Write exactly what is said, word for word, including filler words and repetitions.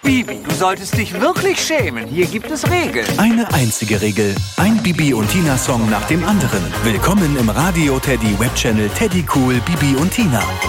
Bibi, du solltest dich wirklich schämen. Hier gibt es Regeln. Eine einzige Regel. Ein Bibi und Tina Song nach dem anderen. Willkommen im Radio Teddy Webchannel Teddy Cool Bibi und Tina.